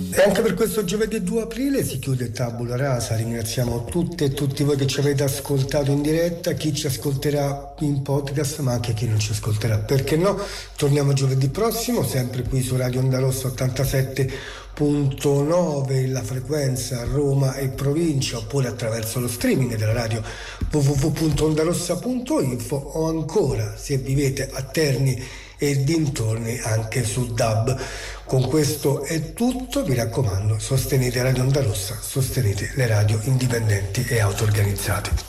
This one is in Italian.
E anche per questo giovedì 2 aprile si chiude Tabula Rasa. Ringraziamo tutte e tutti voi che ci avete ascoltato in diretta, chi ci ascolterà in podcast, ma anche chi non ci ascolterà, perché no. Torniamo giovedì prossimo, sempre qui su Radio Onda Rossa 87.9, la frequenza Roma e provincia, oppure attraverso lo streaming della radio www.ondarossa.info, o ancora, se vivete a Terni e dintorni, anche su DAB. Con questo è tutto, mi raccomando, sostenete Radio Onda Rossa, sostenete le radio indipendenti e auto-organizzate.